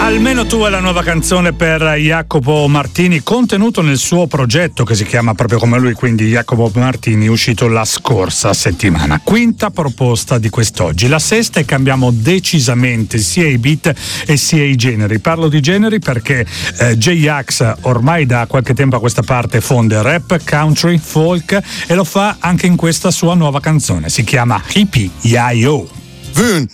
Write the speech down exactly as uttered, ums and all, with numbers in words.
Almeno tu è la nuova canzone per Jacopo Martini, contenuto nel suo progetto che si chiama proprio come lui, quindi Jacopo Martini, uscito la scorsa settimana. Quinta proposta di quest'oggi, la sesta, e cambiamo decisamente sia i beat e sia i generi. Parlo di generi perché eh, J-Ax ormai da qualche tempo a questa parte fonde rap, country, folk e lo fa anche in questa sua nuova canzone, si chiama Hippie Yayo.